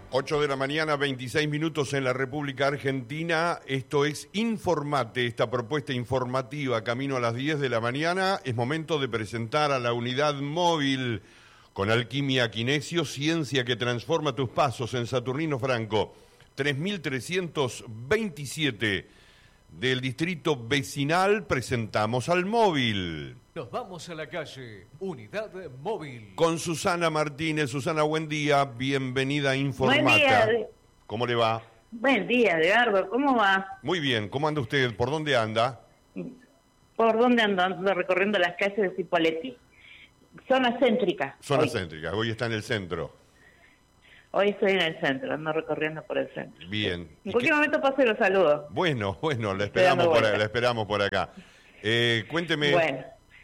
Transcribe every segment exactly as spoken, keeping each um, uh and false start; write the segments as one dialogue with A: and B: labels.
A: ocho de la mañana, veintiséis minutos en la República Argentina. Esto es Informate, esta propuesta informativa camino a las diez de la mañana. Es momento de presentar a la unidad móvil con Alquimia Kinesio, ciencia que transforma tus pasos en Saturnino Franco. tres mil trescientos veintisiete del distrito vecinal. Presentamos al móvil.
B: Nos vamos a la calle, unidad móvil.
A: Con Susana Martínez. Susana, buen día, bienvenida a Informata.
C: Buen día.
A: ¿Cómo le va?
C: Buen día, Edgardo, ¿cómo va?
A: Muy bien, ¿cómo anda usted? ¿Por dónde anda?
C: ¿Por dónde ando? Ando recorriendo las calles de Cipolletti. Zona céntrica.
A: Zona
C: hoy.
A: céntrica, hoy está en el centro.
C: Hoy estoy en el centro, ando recorriendo por el centro.
A: Bien.
C: En cualquier momento paso y los saludo.
A: Bueno, bueno, la esperamos, por, la esperamos por acá. Eh, cuénteme.
C: Bueno.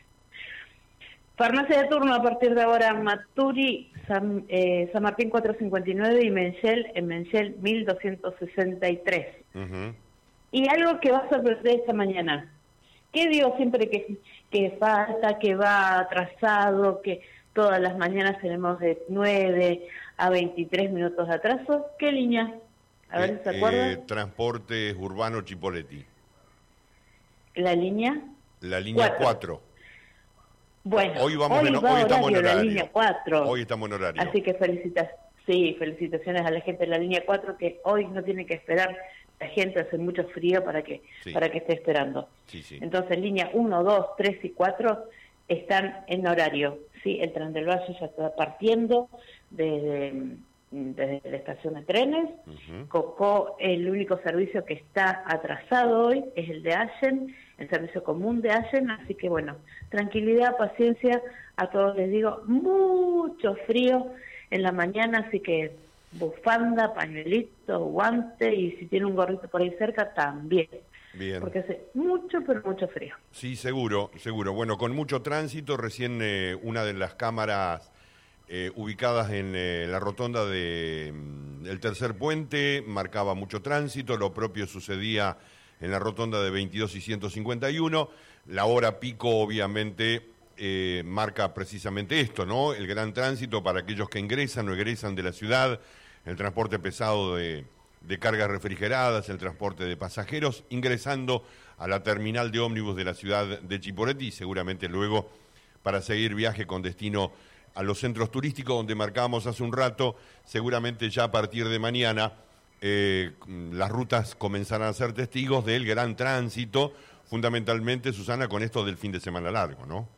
C: Farmacia de turno a partir de ahora, Maturi, San, eh, San Martín cuatrocientos cincuenta y nueve y Menchel en Menchel mil doscientos sesenta y tres. Uh-huh. Y algo que va a sorprender esta mañana. ¿Qué digo siempre que, que falta, que va atrasado, que todas las mañanas tenemos de nueve a veintitrés minutos de atraso? ¿Qué línea? A ver
A: eh,
C: si se acuerdan.
A: Eh, Transportes Urbano Chipolletti.
C: ¿La línea?
A: La línea cuatro.
C: Bueno,
A: hoy, vamos
C: hoy,
A: en,
C: va
A: hoy estamos en horario.
C: La línea cuatro.
A: Hoy estamos en horario.
C: Así que felicitas, sí, felicitaciones a la gente de la línea cuatro que hoy no tiene que esperar. La gente hace mucho frío para que sí. para que esté esperando.
A: Sí, sí.
C: Entonces, línea uno, dos, tres y cuatro están en horario. Sí, el Tren del Valle ya está partiendo desde, desde la estación de trenes. Uh-huh. Cocó, el único servicio que está atrasado hoy es el de Allen, el servicio común de Allen, así que bueno, tranquilidad, paciencia, a todos les digo, mucho frío en la mañana, así que bufanda, pañuelito, guante, y si tiene un gorrito por ahí cerca, también.
A: Bien.
C: Porque hace mucho, pero mucho frío.
A: Sí, seguro, seguro. Bueno, con mucho tránsito, recién eh, una de las cámaras eh, ubicadas en eh, la rotonda de, mm, del Tercer Puente marcaba mucho tránsito, lo propio sucedía en la rotonda de veintidós y ciento cincuenta y uno. La hora pico, obviamente, eh, marca precisamente esto, ¿no? El gran tránsito para aquellos que ingresan o egresan de la ciudad, el transporte pesado de, de cargas refrigeradas, el transporte de pasajeros, ingresando a la terminal de ómnibus de la ciudad de Chipolletti y seguramente luego para seguir viaje con destino a los centros turísticos donde marcábamos hace un rato, seguramente ya a partir de mañana Eh, las rutas comenzarán a ser testigos del gran tránsito, fundamentalmente, Susana, con esto del fin de semana largo, ¿no?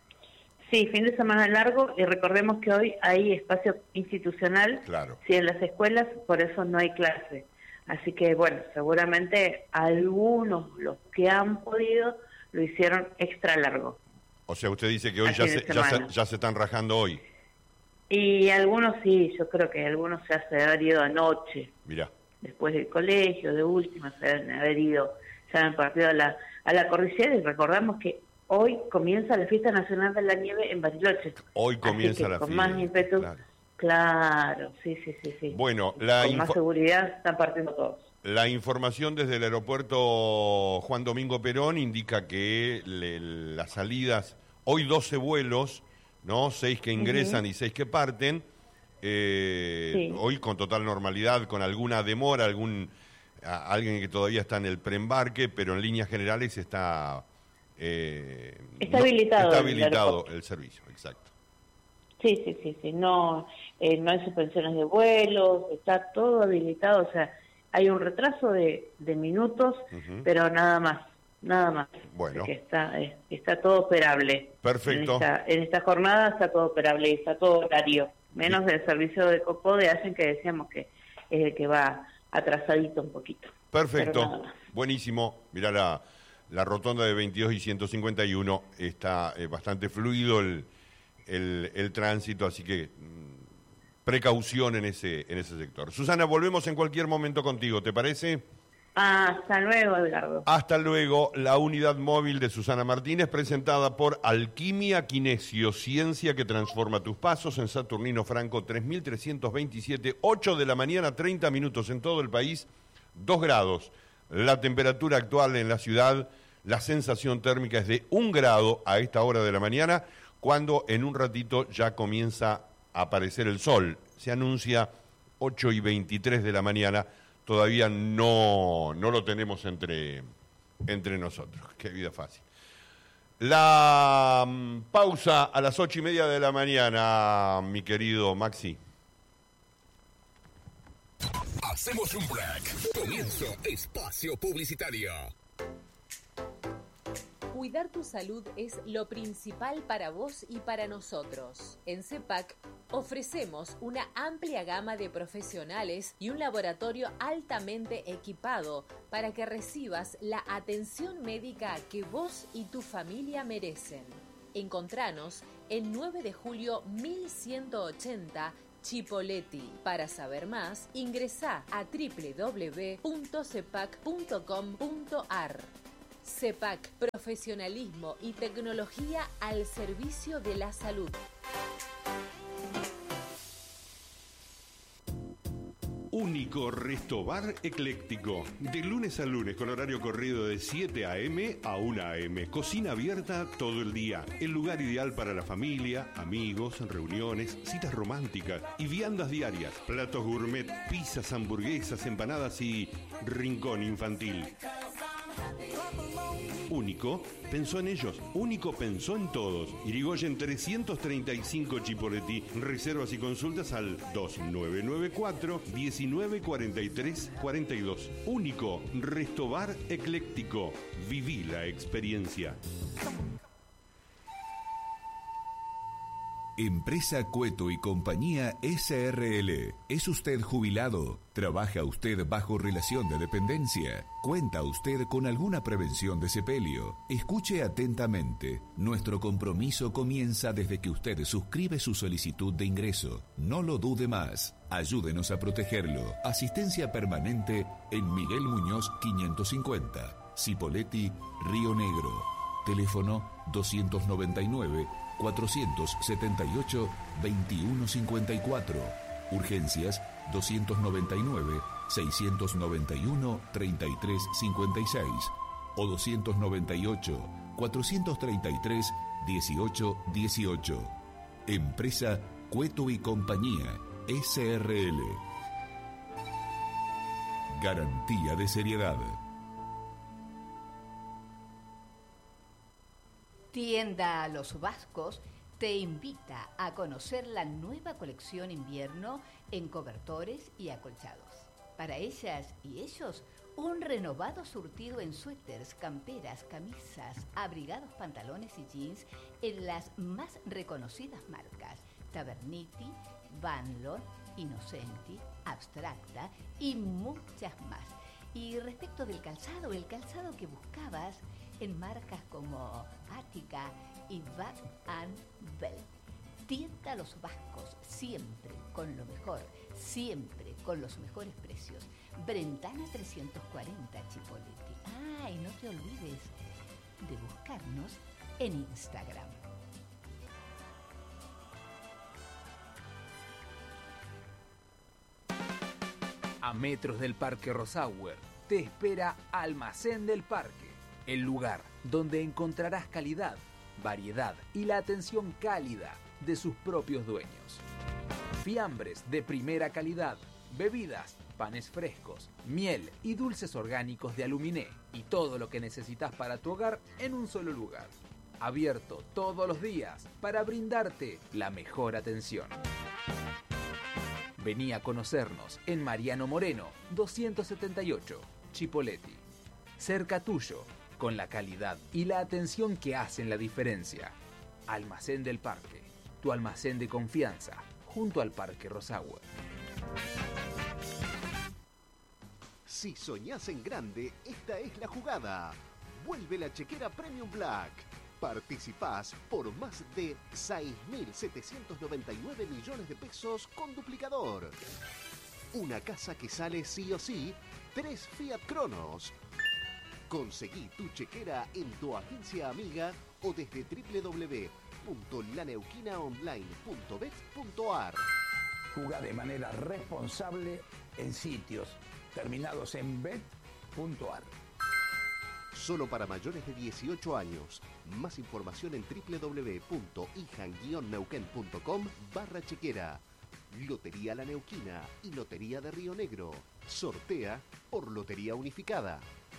C: Sí, fin de semana largo, y recordemos que hoy hay espacio institucional,
A: claro.
C: Sí, en las escuelas, por eso no hay clase. Así que, bueno, seguramente algunos, los que han podido, lo hicieron extra largo.
A: O sea, usted dice que hoy ya se, ya, se, ya se están rajando hoy.
C: Y algunos sí, yo creo que algunos ya se han ido anoche.
A: Mirá.
C: Después del colegio, de última, se han haber ido, se han partido a la, a la cordillera, y recordamos que hoy comienza la Fiesta Nacional de la Nieve en Bariloche.
A: Hoy comienza la
C: con
A: fiesta.
C: Con más ímpetu, claro. claro, sí, sí, sí, sí.
A: Bueno, la
C: con más seguridad están partiendo todos.
A: La información desde el aeropuerto Juan Domingo Perón indica que le, las salidas, hoy doce vuelos, ¿no? Seis que ingresan uh-huh. y seis que parten, eh, sí. hoy con total normalidad, con alguna demora, algún a, alguien que todavía está en el preembarque, pero en líneas generales está eh,
C: está no, habilitado,
A: está habilitado el, el servicio, exacto.
C: Sí, sí, sí, sí, no, eh, no hay suspensiones de vuelos, está todo habilitado, o sea, hay un retraso de, de minutos, uh-huh. pero nada más. Nada más.
A: Bueno.
C: Que está, eh, está todo operable.
A: Perfecto.
C: En esta, en esta jornada está todo operable y está todo horario. Menos sí. del servicio de Cocó de Allen, que decíamos que es el que va atrasadito un poquito.
A: Perfecto. Buenísimo. Mirá, la, la rotonda de veintidós y ciento cincuenta y uno está eh, bastante fluido el, el, el tránsito, así que mmm, precaución en ese, en ese sector. Susana, volvemos en cualquier momento contigo, ¿te parece?
C: Hasta luego, Edgardo.
A: Hasta luego. La unidad móvil de Susana Martínez, presentada por Alquimia Kinesio, ciencia que transforma tus pasos, en Saturnino Franco tres mil trescientos veintisiete, ocho de la mañana, treinta minutos en todo el país, dos grados. La temperatura actual en la ciudad, la sensación térmica es de un grado a esta hora de la mañana, cuando en un ratito ya comienza a aparecer el sol. Se anuncia ocho y veintitrés de la mañana. Todavía no, no lo tenemos entre, entre nosotros. Qué vida fácil. La um, pausa a las ocho y media de la mañana, mi querido Maxi.
D: Hacemos un break. Comienzo espacio publicitario.
E: Cuidar tu salud es lo principal para vos y para nosotros. En CEPAC ofrecemos una amplia gama de profesionales y un laboratorio altamente equipado para que recibas la atención médica que vos y tu familia merecen. Encontranos en nueve de julio mil ciento ochenta Chipoleti. Para saber más, ingresá a doble u doble u doble u punto cepac punto com punto ar. CEPAC, profesionalismo y tecnología al servicio de la salud.
A: Único Restobar Ecléctico. De lunes a lunes con horario corrido de siete a eme a una a eme. Cocina abierta todo el día. El lugar ideal para la familia, amigos, reuniones, citas románticas y viandas diarias. Platos gourmet, pizzas, hamburguesas, empanadas y rincón infantil. Único pensó en ellos, Único pensó en todos. Irigoyen trescientos treinta y cinco Chipoleti. Reservas y consultas al dos nueve nueve cuatro, diecinueve cuarenta y tres cuarenta y dos. Único Restobar Ecléctico. Viví la experiencia.
F: Empresa Cueto y Compañía ese erre ele. ¿Es usted jubilado? ¿Trabaja usted bajo relación de dependencia? ¿Cuenta usted con alguna prevención de sepelio? Escuche atentamente. Nuestro compromiso comienza desde que usted suscribe su solicitud de ingreso. No lo dude más. Ayúdenos a protegerlo. Asistencia permanente en Miguel Muñoz quinientos cincuenta. Cipolletti, Río Negro. Teléfono doscientos noventa y nueve, cuatrocientos setenta y ocho, veintiuno cincuenta y cuatro. Urgencias doscientos noventa y nueve, seiscientos noventa y uno, treinta y tres cincuenta y seis o doscientos noventa y ocho, cuatrocientos treinta y tres, dieciocho dieciocho. Empresa Cueto y Compañía ese erre ele. Garantía de seriedad.
G: Tienda Los Vascos te invita a conocer la nueva colección invierno en cobertores y acolchados. Para ellas y ellos, un renovado surtido en suéteres, camperas, camisas, abrigados, pantalones y jeans en las más reconocidas marcas: Taverniti, Vanlord, Innocenti, Abstracta y muchas más. Y respecto del calzado, el calzado que buscabas en marcas como Ática y Back and Bell. Tienda Los Vascos, siempre con lo mejor, siempre con los mejores precios. Brentana trescientos cuarenta Chipolletti. Ah, y no te olvides de buscarnos en Instagram.
B: A metros del Parque Rosauer te espera Almacén del Parque, el lugar donde encontrarás calidad, variedad y la atención cálida de sus propios dueños. Fiambres de primera calidad, bebidas, panes frescos, miel y dulces orgánicos de Aluminé y todo lo que necesitas para tu hogar en un solo lugar. Abierto todos los días para brindarte la mejor atención. Vení a conocernos en Mariano Moreno, doscientos setenta y ocho, Chipolletti. Cerca tuyo, con la calidad y la atención que hacen la diferencia. Almacén del Parque, tu almacén de confianza, junto al Parque Rosauer.
H: Si soñás en grande, esta es la jugada. Vuelve la chequera Premium Black. Participás por más de seis mil setecientos noventa y nueve millones de pesos con duplicador. Una casa que sale sí o sí, tres Fiat Cronos. Conseguí tu chequera en tu agencia amiga o desde doble u doble u doble u punto la neuquina online punto bet punto ar.
I: Jugá de manera responsable en sitios terminados en bet punto ar.
H: Solo para mayores de dieciocho años. Más información en doble u doble u doble u punto ijan guion neuquén punto com barra chequera. Lotería La Neuquina y Lotería de Río Negro. Sortea por Lotería Unificada.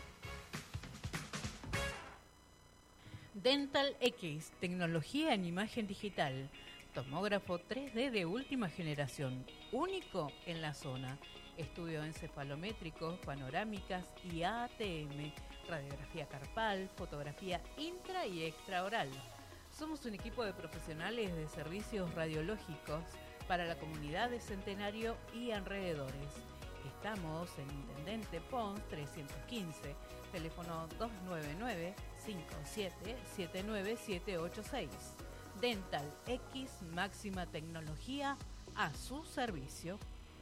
J: Dental X, tecnología en imagen digital. Tomógrafo tres D de última generación, único en la zona. Estudio encefalométricos, panorámicas y A T M. Radiografía carpal, fotografía intra y extraoral. Somos un equipo de profesionales de servicios radiológicos para la comunidad de Centenario y alrededores. Estamos en Intendente Pons trescientos quince, teléfono dos nueve nueve, cinco siete siete nueve siete ocho seis. Dental X, máxima tecnología a su servicio.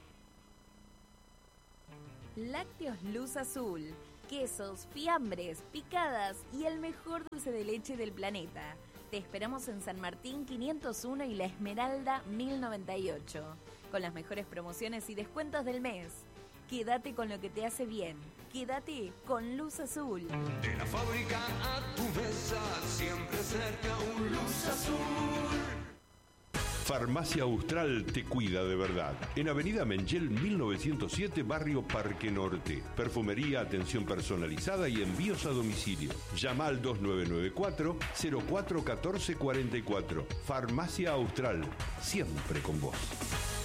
K: Lácteos Luz Azul, quesos, fiambres, picadas y el mejor dulce de leche del planeta. Te esperamos en San Martín quinientos uno y La Esmeralda mil noventa y ocho, con las mejores promociones y descuentos del mes. Quédate con lo que te hace bien. Quédate con Luz Azul.
L: De la fábrica a tu mesa, siempre cerca un Luz Azul.
A: Farmacia Austral te cuida de verdad. En Avenida Mengel mil novecientos siete, barrio Parque Norte. Perfumería, atención personalizada y envíos a domicilio. Llama al dos nueve nueve cuatro, cero cuatro uno cuatro cuatro cuatro. Farmacia Austral, siempre con vos.